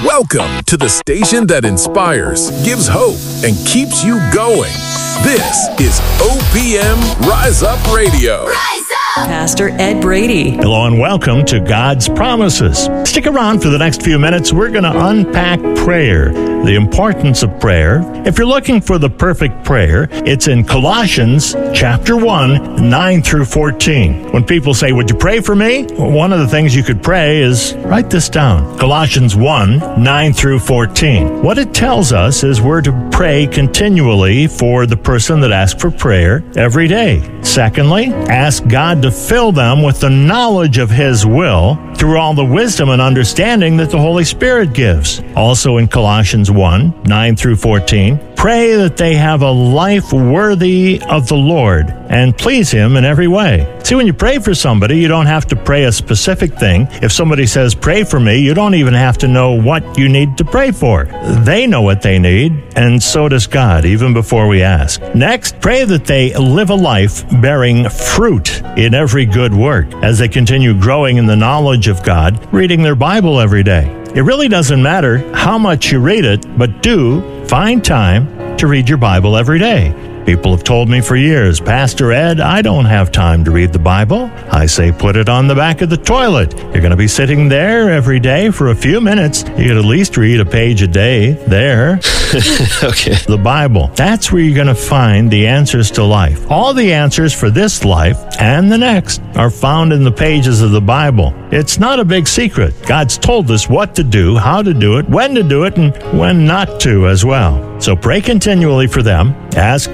Welcome to the station that inspires, gives hope, and keeps you going. This is OPM Rise Up Radio. Rise up! Pastor Ed Brady. Hello and welcome to God's Promises. Stick around for the next few minutes. We're going to unpack prayer, the importance of prayer. If you're looking for the perfect prayer, it's in Colossians chapter 1, 9 through 14. When people say, would you pray for me? Well, one of the things you could pray is write this down. Colossians 1, 9 through 14. What it tells us is we're to pray continually for the person that asks for prayer every day. Secondly, ask God to fill them with the knowledge of His will through all the wisdom and understanding that the Holy Spirit gives. Also in Colossians 1, 9 through 14, pray that they have a life worthy of the Lord and please Him in every way. See, when you pray for somebody, you don't have to pray a specific thing. If somebody says, pray for me, you don't even have to know what you need to pray for. They know what they need, and so does God, even before we ask. Next, pray that they live a life bearing fruit in every good work as they continue growing in the knowledge of God, reading their Bible every day. It really doesn't matter how much you read it, but do find time to read your Bible every day. People have told me for years, Pastor Ed, I don't have time to read the Bible. I say put it on the back of the toilet. You're going to be sitting there every day for a few minutes. You could at least read a page a day there. Okay. The Bible. That's where you're going to find the answers to life. All the answers for this life and the next are found in the pages of the Bible. It's not a big secret. God's told us what to do, how to do it, when to do it, and when not to as well. So pray continually for them. Ask